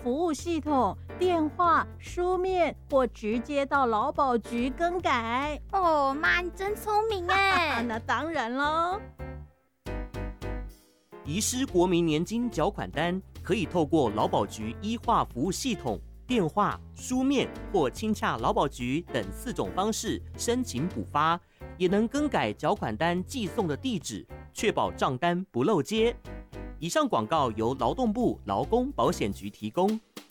服务系统、电话、书面或直接到劳保局更改。 哦，妈，你真聪明哎！ 那当然喽。 遗失国民年金缴款单，可以透过劳保局医化服务系统、电话、书面或亲洽劳保局等4种方式申请补发，也能更改缴款单寄送的地址，确保账单不漏接。以上广告由劳动部劳工保险局提供。